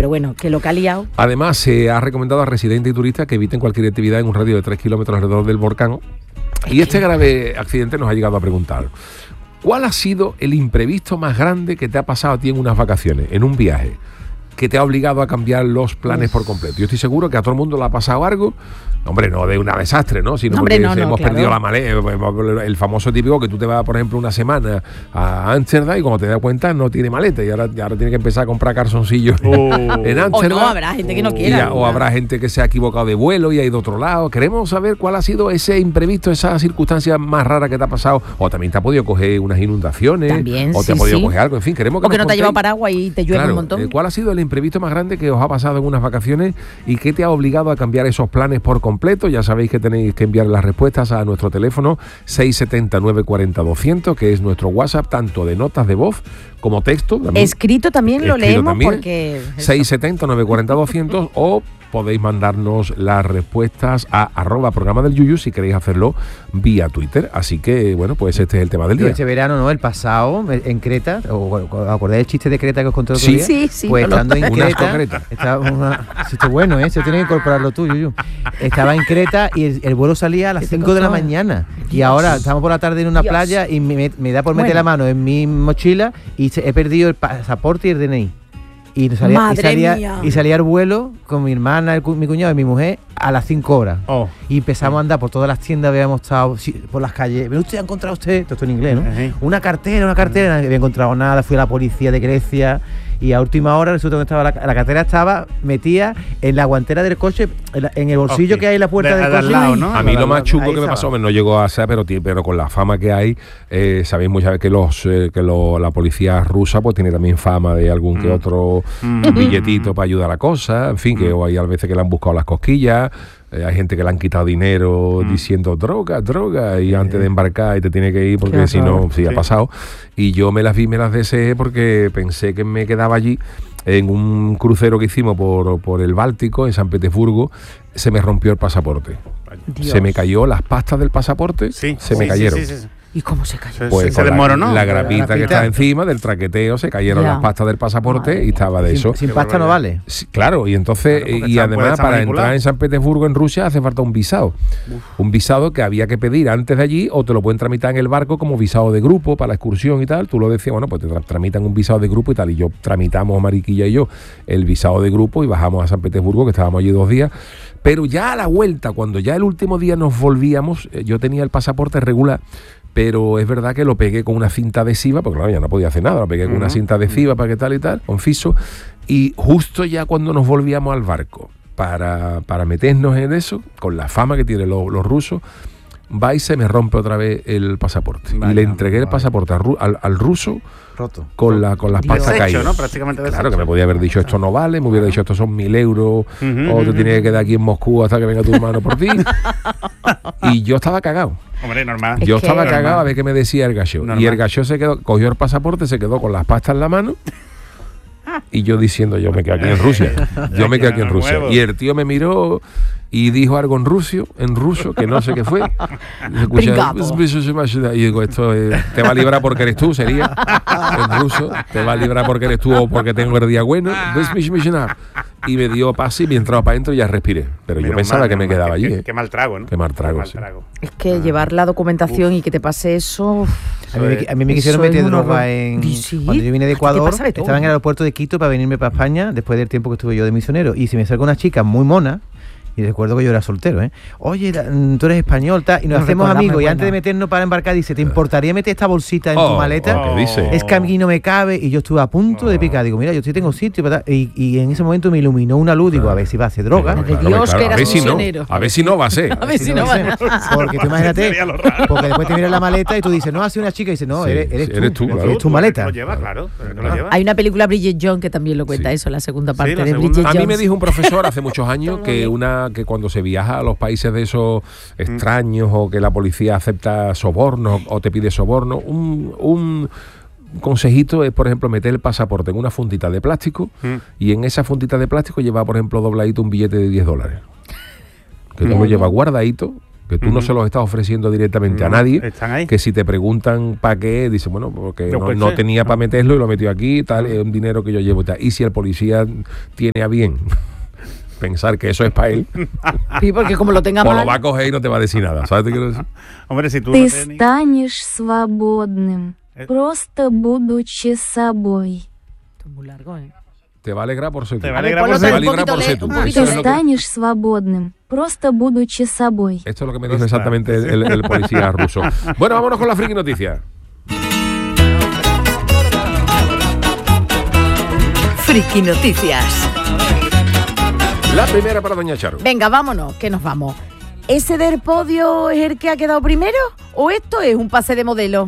pero bueno, que lo que ha liado. Además, se ha recomendado a residentes y turistas que eviten cualquier actividad en un radio de 3 kilómetros alrededor del volcán. Y este grave accidente nos ha llegado a preguntar: ¿cuál ha sido el imprevisto más grande que te ha pasado a ti en unas vacaciones, en un viaje, que te ha obligado a cambiar los planes por completo? Yo estoy seguro que a todo el mundo le ha pasado algo. Hombre, no de un desastre, ¿no? Sino porque hemos perdido la maleta. El famoso típico que tú te vas, por ejemplo, una semana a Ámsterdam y cuando te das cuenta no tiene maleta y ahora tienes que empezar a comprar calzoncillos en Ámsterdam. O no, habrá gente que no quiera. O habrá gente que se ha equivocado de vuelo y ha ido a otro lado. Queremos saber cuál ha sido ese imprevisto, esa circunstancia más rara que te ha pasado. O también te ha podido coger unas inundaciones. También, o te ha podido coger algo. En fin, queremos que o que no te ha llevado paraguas y te llueve un montón. ¿Cuál ha sido el imprevisto más grande que os ha pasado en unas vacaciones y qué te ha obligado a cambiar esos planes por completo? Ya sabéis que tenéis que enviar las respuestas a nuestro teléfono 670-940-200, que es nuestro WhatsApp, tanto de notas de voz como texto. Escrito también lo leemos porque... 670-940-200 o podéis mandarnos las respuestas a @programa del Yuyu si queréis hacerlo vía Twitter. Así que, bueno, pues este es el tema del día. Este verano, ¿no? El pasado, en Creta, ¿acordáis el chiste de Creta que os conté el otro día? Sí. Pues estando en Creta, estaba esto es bueno, ¿eh? Se tiene que incorporarlo tú, Yuyu. Estaba en Creta y el vuelo salía a las 5 de la mañana. Y ahora estamos por la tarde en una playa y me da por meter la mano en mi mochila y he perdido el pasaporte y el DNI. Y salía el vuelo con mi hermana, mi cuñado y mi mujer a las 5 horas. Y empezamos a andar por todas las tiendas, habíamos estado por las calles. ¿Pero usted ha encontrado usted? Todo esto en inglés, ¿no? Una cartera, no había encontrado nada. Fui a la policía de Grecia y a última hora resulta que estaba la cartera estaba metida en la guantera del coche, en el bolsillo que hay en la puerta del coche. Lado, ¿no? A mí lo más chungo que me pasó, no llegó a ser, pero con la fama que hay, sabéis muchas veces que la policía rusa pues tiene también fama de algún que otro billetito para ayudar a la cosa, en fin, que hay a veces que le han buscado las cosquillas. Hay gente que le han quitado dinero diciendo droga y antes de embarcar y te tiene que ir porque si no, ha pasado. Y yo me las deseé porque pensé que me quedaba allí en un crucero que hicimos por el Báltico, en San Petersburgo. Se me rompió el pasaporte. Dios. Se me cayó las pastas del pasaporte, me cayeron. Sí. ¿Y cómo se cayó? Pues se desmoronó. La grapita que está encima del traqueteo, se cayeron las pastas del pasaporte y estaba de eso. Sin pasta no vale. Sí, claro, y entonces, y además para entrar en San Petersburgo, en Rusia, hace falta un visado. Un visado que había que pedir antes de allí, o te lo pueden tramitar en el barco como visado de grupo para la excursión y tal. Tú lo decías, bueno, pues te tramitan un visado de grupo y tal. Y yo tramitamos, Mariquilla y yo, el visado de grupo y bajamos a San Petersburgo, que estábamos allí 2 días. Pero ya a la vuelta, cuando ya el último día nos volvíamos, yo tenía el pasaporte regular, pero es verdad que lo pegué con una cinta adhesiva, porque claro, ya no podía hacer nada, lo pegué con una cinta adhesiva para que tal y tal, con fiso, y justo ya cuando nos volvíamos al barco para meternos en eso, con la fama que tienen los rusos, va y se me rompe otra vez el pasaporte. Y le entregué el pasaporte al ruso roto con las pastas caídas. ¿No? Prácticamente claro, que me podía haber dicho esto no vale, me hubiera dicho esto son 1.000 euros, o te tienes que quedar aquí en Moscú hasta que venga tu hermano por ti. Y yo estaba cagado. Hombre, normal. Yo estaba cagado a ver qué me decía el gallo. Y el gallo cogió el pasaporte, se quedó con las pastas en la mano. Y yo diciendo, yo me quedo aquí en Rusia. Y el tío me miró y dijo algo en ruso, que no sé qué fue. Y digo, esto te va a librar porque eres tú, sería en ruso. Te va a librar porque eres tú o porque tengo el día bueno. Y me dio pase y me entraba para adentro y ya respiré. Pero yo pensaba que me quedaba allí. Qué mal trago, ¿no? Qué mal trago, sí. Es que llevar la documentación y que te pase eso... A mí me quisieron meter droga cuando yo vine de Ecuador, estaba en el aeropuerto de Quito para venirme para España después del tiempo que estuve yo de misionero. Y se me acercó una chica muy mona. Y recuerdo que yo era soltero, ¿eh? Oye, tú eres español, y nos hacemos amigos. Y antes de meternos para embarcar, dice, ¿te importaría meter esta bolsita en tu maleta? ¿Qué dice? Es que a mí no me cabe. Y yo estuve a punto de picar. Digo, mira, yo sí tengo sitio. Y en ese momento me iluminó una luz. Digo, a ver si va a hacer droga. Dios, que eras misionero. A ver si no va a ser. A ver si no va a ser. Porque tú imagínate, porque después te miras la maleta y tú dices, no, ha sido una chica. Y dices, no, eres tú, claro. Es tu maleta. Lo lleva, claro. Hay una película, Bridget Jones, que también lo cuenta eso, la segunda parte de Bridget Jones. A mí me dijo un profesor hace muchos años que cuando se viaja a los países de esos extraños o que la policía acepta sobornos o te pide sobornos, un consejito es, por ejemplo, meter el pasaporte en una fundita de plástico y en esa fundita de plástico lleva, por ejemplo, dobladito un billete de $10. Que tú lo llevas guardadito que tú no se los estás ofreciendo directamente a nadie, están ahí. que si te preguntan para qué, dice, bueno, porque no tenía para meterlo y lo metió aquí, tal, es un dinero que yo llevo y tal. Y si el policía tiene a bien pensar que eso es para él, sí, porque como lo tenga pues mal, lo va a coger y no te va a decir nada, ¿sabes qué quiero decir? Hombre, si tú Ты no tienes... станешь свободным, просто будучи собой. Esto es muy largo, ¿eh? Te va a alegrar por ser tú. Te va a A ver, alegrar ponlo por Te va a un alegrar poquito por ser tú. un poquito Ты Eso es lo que- станешь свободным, просто будучи собой. Esto es lo que me dice exactamente el policía ruso. Bueno, vámonos con la friki noticia. Friki Noticias. La primera para doña Charo. Venga, vámonos, que nos vamos. ¿Ese del podio es el que ha quedado primero? ¿O esto es un pase de modelo?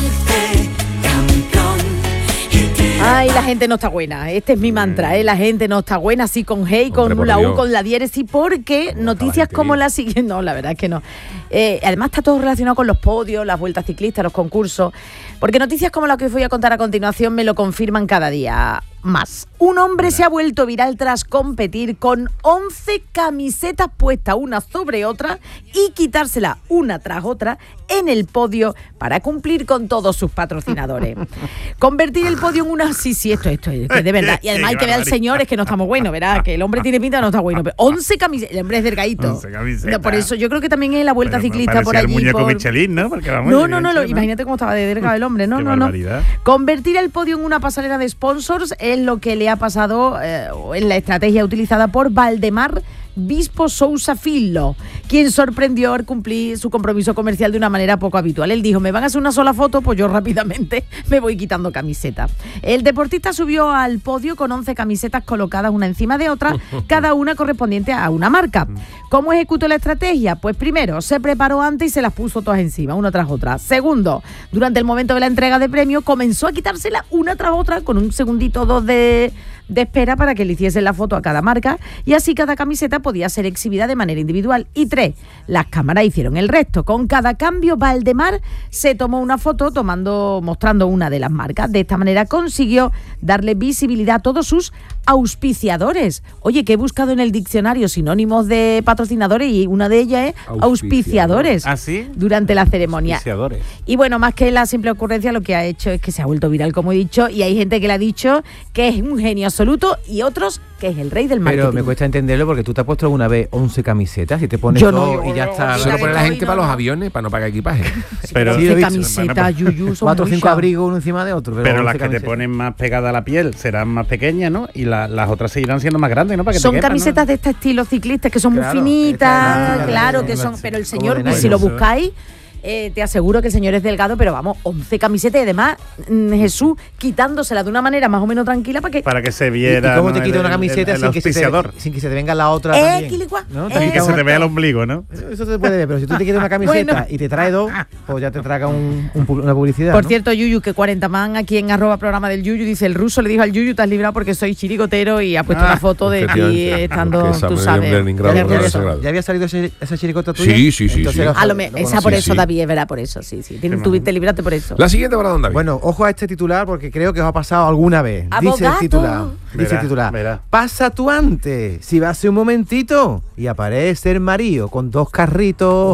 Ay, la gente no está buena. Este es mi mantra, ¿eh? La gente no está buena, así con Hey, con Hombre, por la U, Dios. con la diéresis, porque ¿Cómo noticias está la como gente la siguiente... No, la verdad es que no. Además está todo relacionado con los podios, las vueltas ciclistas, los concursos, porque noticias como la que os voy a contar a continuación me lo confirman cada día más. Un hombre se ha vuelto viral tras competir con 11 camisetas puestas una sobre otra y quitársela una tras otra en el podio para cumplir con todos sus patrocinadores. Convertir el podio en una... Sí, esto es que de verdad. Y además hay que ver al señor, es que no estamos buenos, ¿verdad? Que el hombre tiene pinta de no está bueno. Pero 11 camisetas, el hombre es delgadito. 11 camisetas. No, por eso yo creo que también es la vuelta Pero ciclista por parecía allí. el muñeco por... Michelin, ¿no? Porque vamos, Imagínate cómo estaba de delgado el hombre. No, Qué no. barbaridad. Convertir el podio en una pasarela de sponsors es lo que le ha pasado en la estrategia utilizada por Valdemar Bispo Sousa Filho, quien sorprendió al cumplir su compromiso comercial de una manera poco habitual. Él dijo, me van a hacer una sola foto, pues yo rápidamente me voy quitando camiseta. El deportista subió al podio con 11 camisetas colocadas una encima de otra, cada una correspondiente a una marca. ¿Cómo ejecutó la estrategia? Pues primero, se preparó antes y se las puso todas encima, una tras otra. Segundo, durante el momento de la entrega de premio, comenzó a quitársela una tras otra con un segundito o dos de espera para que le hiciesen la foto a cada marca y así cada camiseta podía ser exhibida de manera individual. Y 3, las cámaras hicieron el resto. Con cada cambio, Valdemar se tomó una foto mostrando una de las marcas. De esta manera consiguió darle visibilidad a todos sus auspiciadores. Oye, que he buscado en el diccionario sinónimos de patrocinadores y una de ellas es auspiciadores. ¿Ah, sí? Durante la ceremonia. Auspiciadores. Y bueno, más que la simple ocurrencia, lo que ha hecho es que se ha vuelto viral, como he dicho, y hay gente que le ha dicho que es un genio absoluto y otros que es el rey del marketing. Pero me cuesta entenderlo porque tú te has puesto alguna vez 11 camisetas y te pones Yo todo no, y ya está. Eso lo pone la gente no, para los no. aviones, para no pagar equipaje. Pero, Sí, lo he visto. camisetas, yuyu, son 4 o 5 muchas. abrigos uno encima de otro. pero 11 las que te camisetas. ponen más pegada a la piel serán más pequeñas, ¿no? Y las otras seguirán siendo más grandes, ¿no? Para que Son te quepan, camisetas ¿no? de este estilo ciclistas que son Claro, muy finitas, esta- claro la- que la- son, sí, pero el como señor, de pues, nylon, si lo eso, ¿eh? buscáis, te aseguro que el señor es delgado, pero vamos, 11 camisetas y además Jesús quitándosela de una manera más o menos tranquila para que se ¿Y viera. cómo ¿no? te quita una camiseta el sin que auspiciador. sin que se te venga la otra también? quilicua, ¿No? Te Y que quita se te una- vea el ombligo, ¿no? Eso se puede ver, pero si tú te quitas una camiseta Bueno. y te trae dos, pues ya te traga una publicidad. Por ¿no? cierto, Yuyu, que 40 man aquí en @programa del Yuyu dice, el ruso le dijo al Yuyu, te has librado porque soy chirigotero y ha puesto una foto de ti Efectivamente. estando, Porque esa tú me sabes. dio en Leningrado, ¿Ya, no, había- ese grado. ya había salido esa chiricota tuya? Sí, sí, sí, sí. lo- A lo lo esa conocí. por Sí, eso, sí. David, es verdad, por eso, sí. Tuviste librarte por eso. La siguiente para don David. Bueno, ojo a este titular porque creo que os ha pasado alguna vez. Dice ¡Abogado! el titular. Dice Verá, el titular. verá. Pasa tú antes, si vas un momentito y aparece el marido con 2 carritos.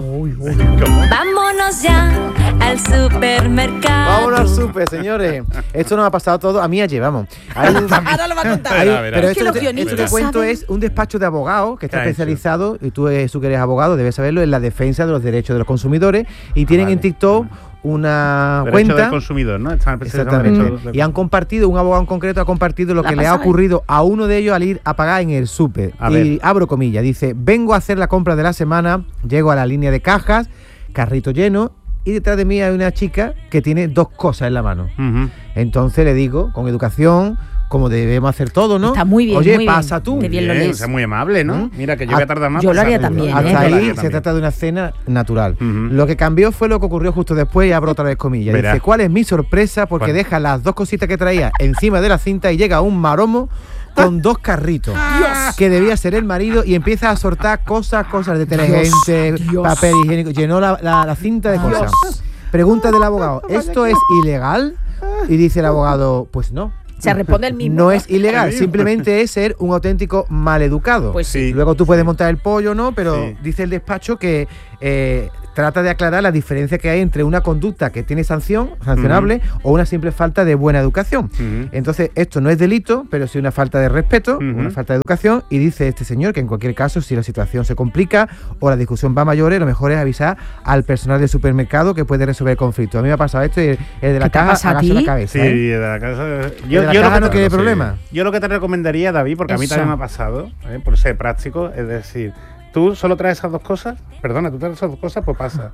Vámonos ya al supermercado. Vámonos al súper, señores. Esto nos ha pasado todo a mí ayer, vamos. Hay un- Ahora lo va a contar. hay- Verá, verá. pero Es que esto, los que te guionistas cuento saben. es un despacho de abogados que está ¿Qué ha hecho? especializado, y tú que eres abogado debes saberlo, en la defensa de los derechos de los consumidores, y tienen vale. en TikTok una Derecho cuenta. del consumidor, ¿no? Están especializados en Exactamente. derechos Y han compartido, un abogado en concreto ha compartido lo La que le ha pasada. ocurrido a uno de ellos al ir a pagar en el súper. A Y ver. abro comillas, dice, vengo a hacer la compra de la semana, llego a la línea de cajas, carrito lleno, y detrás de mí hay una chica que tiene 2 cosas en la mano. Ujú. Entonces le digo, con educación, como debemos hacer todo, ¿no? Está muy bien, Oye, muy bien. pasa tú. Qué bien lo Bien, lees. o sea, muy amable, ¿no? ¿Mm? Mira, que yo Ah, voy a tardar más. yo lo para haría saberlo. también, Hasta ¿eh? Yo lo ahí haría se también. trata de una escena natural. Ujú. Lo que cambió fue lo que ocurrió justo después, y abro otra vez comillas. Verá. Dice, ¿cuál es mi sorpresa? Porque ¿Cuál? deja las 2 cositas que traía encima de la cinta y llega un maromo con 2 carritos. Que debía ser el marido, y empieza a soltar cosas de detergente, Dios. papel higiénico. Llenó la cinta de cosas. Pregunta del abogado, ¿esto es ilegal? Y dice el abogado, pues no. Se responde el mismo. No es ilegal, El mismo. simplemente es ser un auténtico maleducado. Pues sí. Sí. Luego tú puedes montar el pollo, ¿no? Pero Sí. dice el despacho que trata de aclarar la diferencia que hay entre una conducta que tiene sancionable o una simple falta de buena educación. Entonces, esto no es delito, pero sí una falta de respeto, una falta de educación, y dice este señor que en cualquier caso, si la situación se complica o la discusión va a mayores, lo mejor es avisar al personal del supermercado que puede resolver el conflicto. A mí me ha pasado esto y el de la caja agacha la cabeza. Sí, de la caja. Yo de la caja no tiene problema. Yo lo que te recomendaría, David, porque a mí también me ha pasado, por ser práctico, es decir, tú solo traes esas dos cosas, tú traes esas dos cosas, pues pasa.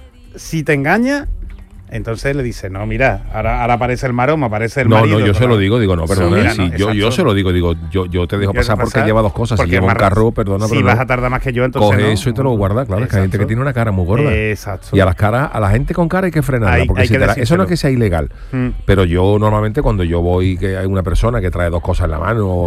Si te engaña, entonces le dice, no, mira, ahora aparece el maromo, aparece el marido. No, yo se lo digo, no, perdona, yo se lo digo, yo te dejo pasar porque lleva dos cosas, si lleva un carro, perdona, si vas a tardar más que yo, entonces coge eso y te lo guarda, claro, es que hay gente que tiene una cara muy gorda. Exacto. Y a la gente con cara hay que frenarla, porque eso no es que sea ilegal, pero yo normalmente cuando yo voy, que hay una persona que trae dos cosas en la mano, o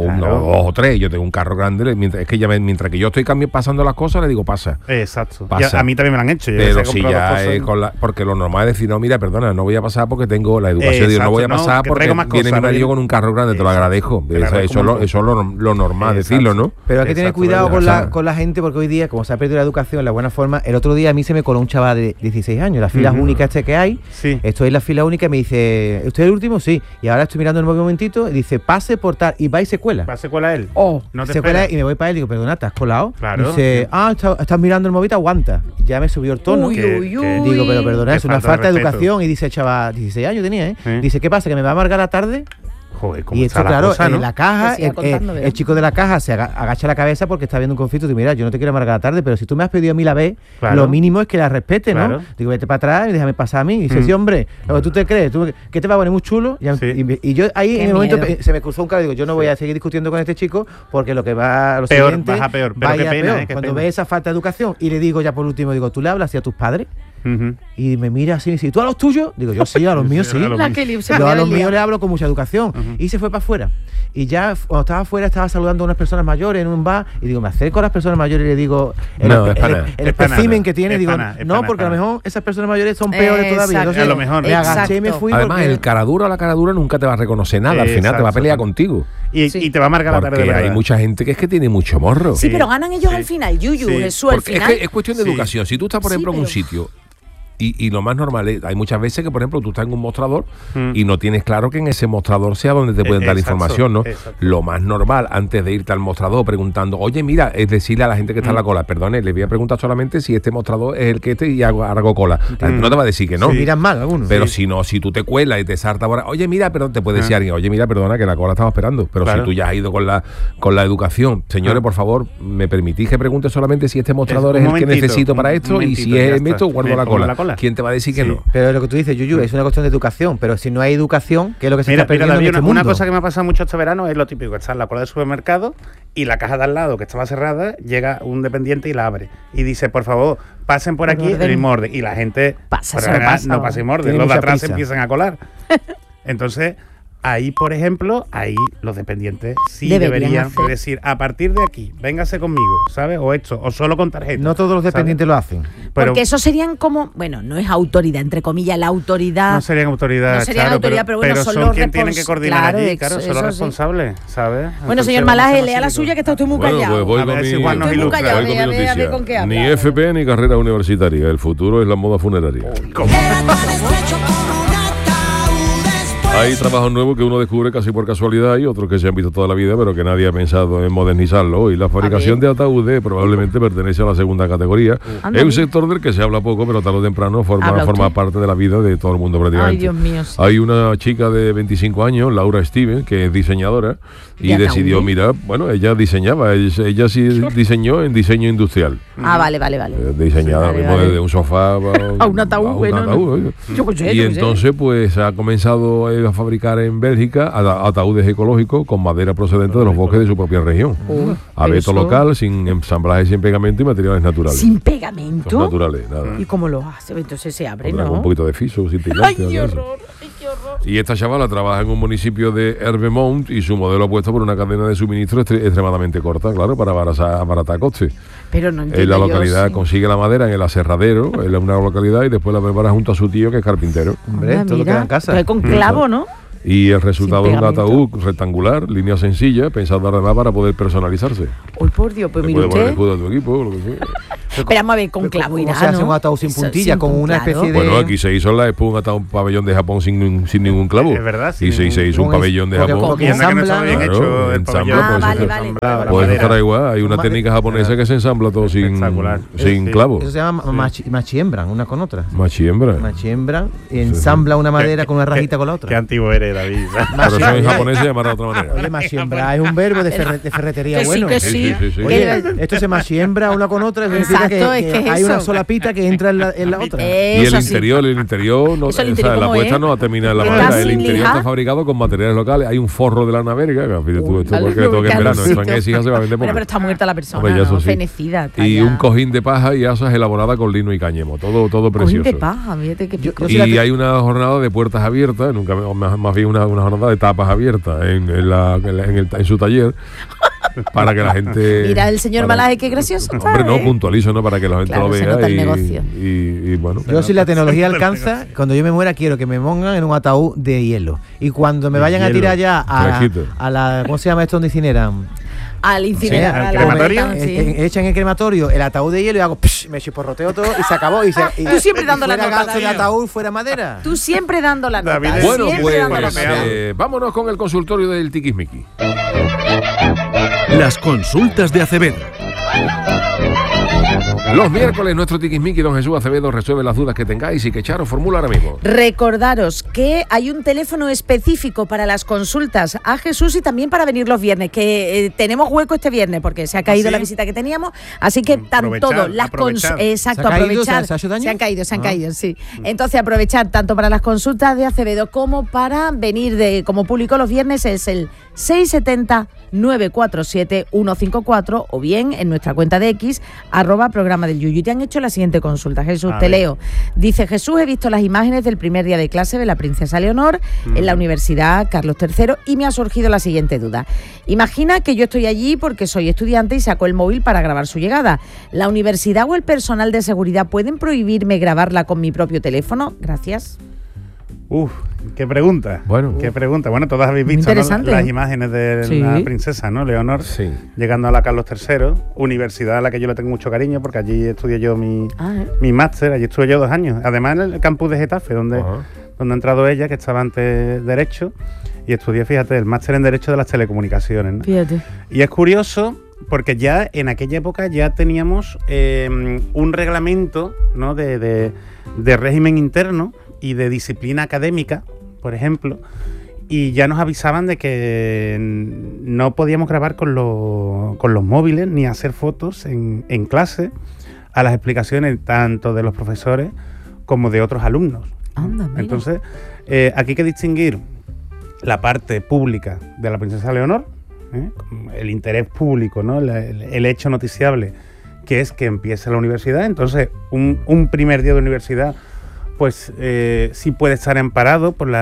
dos o tres, yo tengo un carro grande, mientras que yo estoy pasando las cosas, le digo, pasa. Exacto. Pasa. A mí también me lo han hecho. Pero si ya es porque lo normal es decir, no, mira, perdona, no voy a pasar porque tengo la educación. Digo, no voy a pasar porque viene mi marido con un carro grande, te lo agradezco. Eso es lo normal, decirlo, ¿no? Pero hay que tener cuidado con la gente, porque hoy día, como se ha perdido la educación, la buena forma, el otro día a mí se me coló un chaval de 16 años, las filas únicas que hay, estoy en la fila única y me dice, ¿usted es el último? Sí. Y ahora estoy mirando el móvil un momentito y dice, pase por tal, y va y se cuela. ¿Va se cuela él? No te se cuela y me voy para él y digo, perdona, ¿te has colado? Claro. Y dice, estás mirando el móvil, aguanta. Ya me subió el tono. Digo, pero perdona, es una falta de educación. Y dice el chaval, 16 años tenía, Dice, ¿qué pasa? ¿Que me va a amargar la tarde? Joder, ¿cómo y esto, claro, cosa, ¿no? en la caja, el chico de la caja se agacha la cabeza porque está viendo un conflicto. Digo, mira, yo no te quiero amargar la tarde, pero si tú me has pedido a mí la vez, lo mínimo es que la respete, ¿no? Digo, vete para atrás y déjame pasar a mí. Y dice, sí, hombre, lo que tú te crees, ¿qué te va a poner muy chulo? Y yo ahí, en el momento, se me cruzó un cable. Digo, yo no voy a seguir discutiendo con este chico porque lo que va a lo siguiente baja peor. Pero qué pena, cuando ve esa falta de educación. Y le digo ya por último, digo, ¿tú le hablas así a tus padres? Y me mira así y dice, ¿tú a los tuyos? Digo, yo sí, a los míos sí. Yo a los míos le hablo con mucha educación. Y se fue para afuera. Y ya cuando estaba afuera estaba saludando a unas personas mayores en un bar y digo, me acerco a las personas mayores y le digo el espécimen que tiene, digo, no, porque a lo mejor esas personas mayores son peores todavía. Entonces, a lo mejor me agaché y me fui. Además, el cara duro a la cara dura nunca te va a reconocer nada, al final te va a pelear contigo. Y te va a marcar la tarde de verdad. Hay mucha gente que es que tiene mucho morro. Sí, pero ganan ellos al final, Jesús, al final. Es cuestión de educación. Si tú estás, por ejemplo, en un sitio y lo más normal es, hay muchas veces que, por ejemplo, tú estás en un mostrador y no tienes claro que en ese mostrador sea donde te pueden dar información, ¿no? Lo más normal, antes de irte al mostrador preguntando, oye, mira, es decirle a la gente que está en la cola, perdone, le voy a preguntar solamente si este mostrador es el que y hago cola. La gente no te va a decir que no. Miran mal algunos. Pero si no, si tú te cuelas y te saltas por ahí, oye, mira, perdón, te puede decir alguien, oye, mira, perdona, que la cola estaba esperando. Pero si tú ya has ido con la educación, señores, por favor, me permitís que pregunte solamente si este mostrador es el que necesito para esto y si es esto, guardo la cola. ¿Quién te va a decir que no? Pero lo que tú dices, Yuyu, es una cuestión de educación, pero si no hay educación, ¿qué es lo que se está perdiendo en este mundo? Una cosa que me ha pasado mucho este verano es lo típico, está en la cola del supermercado y la caja de al lado, que estaba cerrada, llega un dependiente y la abre. Y dice, por favor, pasen por aquí el mismo orden. Y la gente no pasa y morde, los de atrás se empiezan a colar. Entonces, ahí, por ejemplo, los dependientes sí deberían decir, a partir de aquí, véngase conmigo, ¿sabes? O esto, o solo con tarjeta. No todos los dependientes lo hacen. Porque eso serían como, bueno, no es autoridad, entre comillas, la autoridad. No serían autoridad, pero bueno, son quienes tienen que coordinar allí, claro, son los responsables, ¿sabes? Bueno, señor Malaje, lea la suya, que está usted muy callado. Pues voy con mi noticia. Ni FP ni carrera universitaria, el futuro es la moda funeraria. Hay trabajos nuevos que uno descubre casi por casualidad y otros que se han visto toda la vida, pero que nadie ha pensado en modernizarlo. Y la fabricación de ataúdes probablemente pertenece a la segunda categoría. Es un sector del que se habla poco, pero tarde o temprano forma parte de la vida de todo el mundo prácticamente. Ay, Dios mío, sí. Hay una chica de 25 años, Laura Stevens, que es diseñadora y decidió, mira, bueno, ella diseñaba, ella sí diseñó en diseño industrial. Vale. Diseñada mismo desde un sofá a un ataúd. Y entonces pues ha comenzado a fabricar en Bélgica ataúdes ecológicos con madera procedente de los bosques de su propia región. Abeto local, sin ensamblaje, sin pegamento y materiales naturales. ¿Sin pegamento? Son naturales, nada. ¿Y cómo lo hace? Entonces se abre, ¿no? Con un poquito de fiso, sin picante. ¡Ay, qué horror! Y esta chavala trabaja en un municipio de Hervemont y su modelo apuesto por una cadena de suministro extremadamente corta, claro, para abaratar costes. Pero no entiendo. En la localidad consigue la madera en el aserradero, en una localidad, y después la prepara junto a su tío, que es carpintero. Hombre, todo queda en casa. Pero con clavo, ¿no? Y el resultado es un ataúd rectangular, línea sencilla, pensado además para poder personalizarse. Uy, por Dios, pues mire usted. Poner escudo a tu equipo, lo que sea. Pero vamos a ver, con clavo irá, se hace un ataúd sin puntilla, con una especie de... Bueno, aquí se hizo un pabellón de Japón sin ningún clavo. Es verdad, y se hizo un pabellón de Japón. Porque ensambla, bien hecho el pabellón. Vale. Pues estará igual. Hay una técnica japonesa que se ensambla todo sin clavo. Eso se llama machiembran, una con otra. Machiembra. Ensambla una madera con una rajita con la otra. Qué antiguo eres, David. Pero eso en japonés se llamará de otra manera. Oye, machiembra es un verbo de ferretería bueno. Sí. Oye, esto se machiembra una con otra. Exacto, es que hay una sola pita que entra en la otra. Y el interior, no, la puesta no termina en la madera. El interior está fabricado con materiales locales. Hay un forro de lana verga, que tú esto porque le toque en verano. Esto en Écija se va a vender poco. Pero está muerta la persona, fenecida. Y un cojín de paja y asas elaborada con lino y cáñamo. Todo precioso. Cojín de paja, fíjate que y hay una jornada de puertas abiertas, más bien una jornada de tapas abiertas en su taller. Para que la gente... Mira el señor Malaje, qué gracioso está. Hombre, no, puntualizo, ¿no? Para que la gente lo vea y bueno. Yo, si la tecnología alcanza, cuando yo me muera quiero que me pongan en un ataúd de hielo. Y cuando me vayan a tirar ya a la... ¿Cómo se llama esto donde incineran? Al incinerador, al crematorio. Echan el crematorio el ataúd de hielo y hago me chiporroteo todo y se acabó. Y tú siempre dando la nota, de ataúd, fuera madera. Tú siempre dando la nota. Bueno, pues vámonos con el consultorio del Tiquismiqui. Las consultas de Acevedo. Los miércoles nuestro Tiquismiqui, don Jesús Acevedo, resuelve las dudas que tengáis y que Charo formula ahora mismo. Recordaros que hay un teléfono específico para las consultas a Jesús y también para venir los viernes, que tenemos hueco este viernes porque se ha caído la visita que teníamos, así que tanto las consultas... Exacto, aprovechar. ¿Se han caído, sí. Entonces aprovechar tanto para las consultas de Acevedo como para venir como público los viernes es el 670-947-154 o bien en nuestra cuenta de X, @programa del Yuyu. Te han hecho la siguiente consulta, Jesús, te leo. Dice: Jesús, he visto las imágenes del primer día de clase de la princesa Leonor en la Universidad Carlos III y me ha surgido la siguiente duda. Imagina que yo estoy allí porque soy estudiante y saco el móvil para grabar su llegada. ¿La universidad o el personal de seguridad pueden prohibirme grabarla con mi propio teléfono? Gracias. Qué pregunta. Qué pregunta. Bueno, todas habéis visto, ¿no? Las imágenes de la princesa, ¿no? Leonor, llegando a la Carlos III, universidad a la que yo le tengo mucho cariño, porque allí estudié yo mi máster, allí estuve yo 2 años. Además en el campus de Getafe, donde ha entrado ella, que estaba antes Derecho, y estudié, fíjate, el máster en Derecho de las Telecomunicaciones, ¿no? Fíjate. Y es curioso, porque ya en aquella época ya teníamos un reglamento, ¿no? de régimen interno y de disciplina académica, por ejemplo, y ya nos avisaban de que no podíamos grabar con los móviles ni hacer fotos en clase a las explicaciones tanto de los profesores como de otros alumnos. Anda, entonces, aquí hay que distinguir la parte pública de la princesa Leonor, el interés público, ¿no? el hecho noticiable, que es que empiece la universidad. Entonces, un primer día de universidad, pues sí puede estar amparado por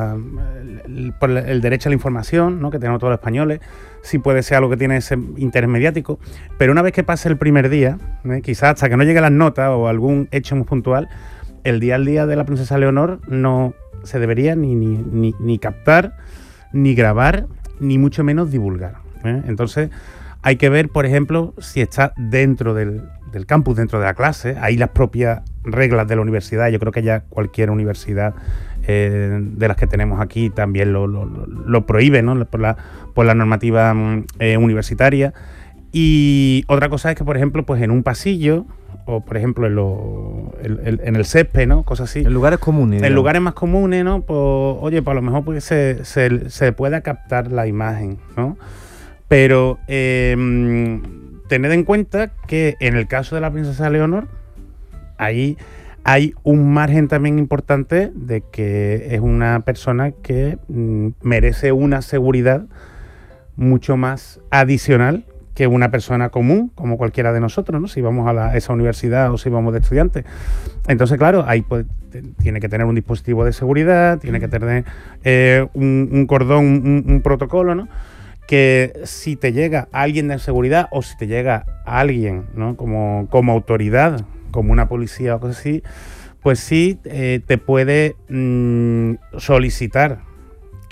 el derecho a la información, ¿no? Que tenemos todos los españoles. Sí puede ser algo que tiene ese interés mediático, pero una vez que pase el primer día, quizás hasta que no llegue las notas o algún hecho muy puntual, el día al día de la princesa Leonor no se debería ni captar, ni grabar, ni mucho menos divulgar. Entonces hay que ver, por ejemplo, si está dentro del campus, dentro de la clase. Hay las propias reglas de la universidad. Yo creo que ya cualquier universidad de las que tenemos aquí también lo prohíbe, ¿no? por la normativa universitaria. Y otra cosa es que, por ejemplo, pues en un pasillo o, por ejemplo, en el césped, ¿no? Cosas así. En lugares comunes. En lugares más comunes, ¿no? Pues, oye, pues a lo mejor pues se pueda captar la imagen, ¿no? Pero tened en cuenta que en el caso de la princesa Leonor, ahí hay un margen también importante de que es una persona que merece una seguridad mucho más adicional que una persona común, como cualquiera de nosotros, ¿no? Si vamos a esa universidad o si vamos de estudiantes. Entonces, claro, ahí pues, tiene que tener un dispositivo de seguridad, tiene que tener un cordón, un protocolo, ¿no? Que si te llega alguien de seguridad o si te llega alguien, ¿no? como autoridad, como una policía o cosas así, pues sí te puede solicitar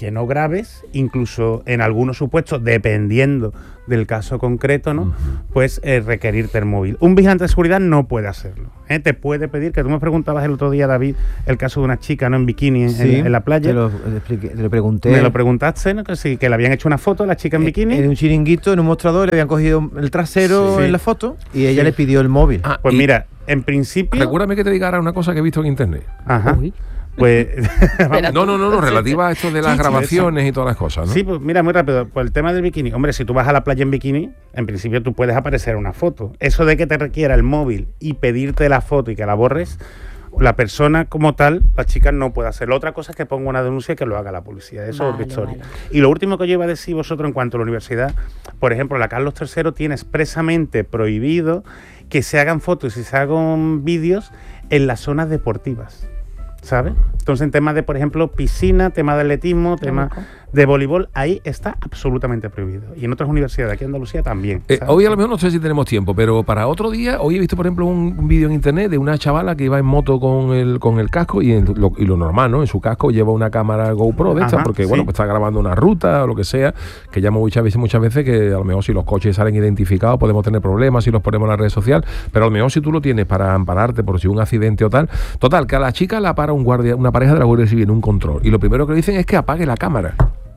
que no graves, incluso en algunos supuestos, dependiendo del caso concreto, ¿no? Pues requerirte el móvil. Un vigilante de seguridad no puede hacerlo. Te puede pedir, que tú me preguntabas el otro día, David, el caso de una chica, ¿no?, en bikini en la playa. Te lo pregunté. Me lo preguntaste, ¿no? Que sí, que le habían hecho una foto a la chica en bikini. En un chiringuito, en un mostrador, le habían cogido el trasero en la foto y ella le pidió el móvil. Pues mira, en principio... Recuérdame que te diga ahora una cosa que he visto en internet. Ajá. Pues no, relativa a esto de las grabaciones y todas las cosas, ¿no? Sí, pues mira, muy rápido, por el tema del bikini. Hombre, si tú vas a la playa en bikini, en principio tú puedes aparecer una foto. Eso de que te requiera el móvil y pedirte la foto y que la borres, la persona como tal, la chica no puede hacerlo. Otra cosa es que ponga una denuncia y que lo haga la policía. Eso es otra historia. Vale. Y lo último que yo iba a decir vosotros en cuanto a la universidad, por ejemplo, la Carlos III tiene expresamente prohibido que se hagan fotos y se hagan vídeos en las zonas deportivas, ¿sabes? Entonces, en temas de, por ejemplo, piscina, tema de atletismo, tema de voleibol, ahí está absolutamente prohibido. Y en otras universidades, aquí en Andalucía también. Hoy a lo mejor no sé si tenemos tiempo, pero para otro día, hoy he visto, por ejemplo, un vídeo en internet de una chavala que iba en moto con el casco y lo normal, ¿no? En su casco lleva una cámara GoPro de esta, porque, bueno, pues está grabando una ruta o lo que sea, que llamo muchas veces que a lo mejor si los coches salen identificados podemos tener problemas si los ponemos en la red social, pero a lo mejor si tú lo tienes para ampararte por si un accidente o tal. Total, que a la chica la para una pareja de la Guardia Civil en un control y lo primero que le dicen es que apague la cámara.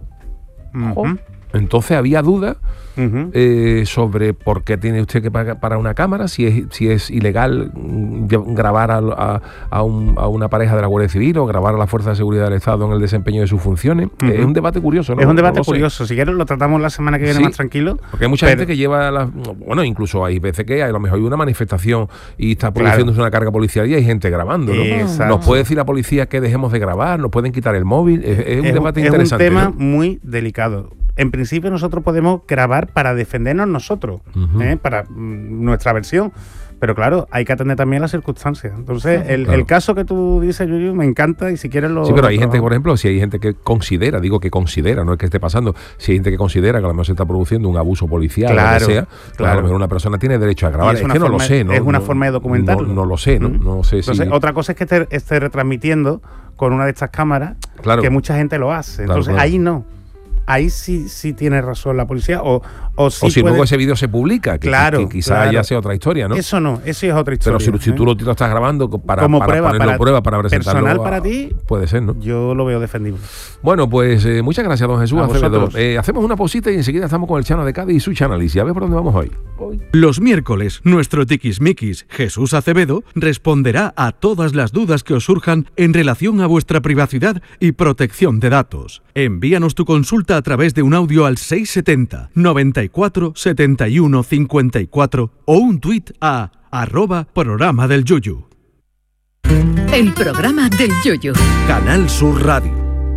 Entonces había dudas sobre por qué tiene usted que parar una cámara, si es ilegal grabar a una pareja de la Guardia Civil o grabar a la Fuerza de Seguridad del Estado en el desempeño de sus funciones. Es un debate curioso, ¿no? Es un debate curioso. Si quieres lo tratamos la semana que viene más tranquilo. Porque hay mucha gente que lleva bueno, incluso hay veces que a lo mejor hay una manifestación y está produciéndose una carga policial y hay gente grabando, ¿no? Nos puede decir la policía que dejemos de grabar, nos pueden quitar el móvil. Es un debate interesante. Es un tema ¿no? muy delicado. En principio nosotros podemos grabar para defendernos nosotros, para nuestra versión, pero claro, hay que atender también las circunstancias. Entonces, el caso que tú dices, Yuyu, me encanta y si quieres lo... Sí, pero hay gente, por ejemplo, si hay gente que considera, no es que esté pasando, si hay gente que considera que a lo mejor se está produciendo un abuso policial o lo que sea, a lo mejor una persona tiene derecho a grabar. Es que no lo sé, ¿no? Es una forma de documentarlo. No lo sé, ¿no? No sé si... Entonces, otra cosa es que esté retransmitiendo con una de estas cámaras, que mucha gente lo hace. Entonces, ahí no. Ahí sí tiene razón la policía o si luego ese vídeo se publica, que quizás ya sea otra historia, ¿no? Eso no, eso es otra historia. Pero si tú lo estás grabando para ponerlo para presentarlo personal para ti, puede ser, ¿no? Yo lo veo defendible. Bueno, pues muchas gracias, don Jesús Acevedo. Hacemos una pausita y enseguida estamos con el Chano de Cádiz y su Chanálisis. A ver por dónde vamos hoy. Los miércoles, nuestro tiquismiquis Jesús Acevedo responderá a todas las dudas que os surjan en relación a vuestra privacidad y protección de datos. Envíanos tu consulta a través de un audio al 670 94 71 54 o un tuit a @programa del Yuyu. El programa del Yuyu. Canal Sur Radio.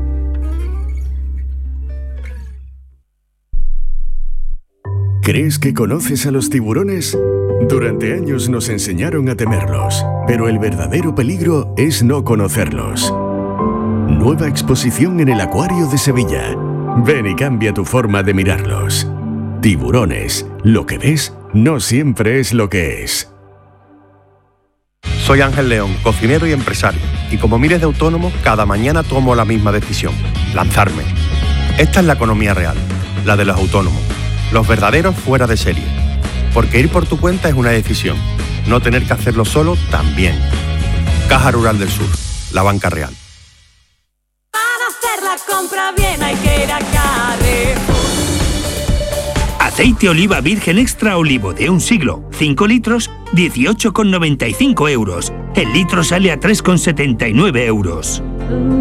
¿Crees que conoces a los tiburones? Durante años nos enseñaron a temerlos, pero el verdadero peligro es no conocerlos. Nueva exposición en el Acuario de Sevilla. Ven y cambia tu forma de mirarlos. Tiburones, lo que ves no siempre es lo que es. Soy Ángel León, cocinero y empresario, y como miles de autónomos, cada mañana tomo la misma decisión: lanzarme. Esta es la economía real, la de los autónomos, los verdaderos fuera de serie. Porque ir por tu cuenta es una decisión, no tener que hacerlo solo también. Caja Rural del Sur, la banca real. Para hacer la compra bien hay que ir a Carrefour. Aceite oliva virgen extra olivo de 1 siglo, 5 litros, 18,95 euros. El litro sale a 3,79 euros.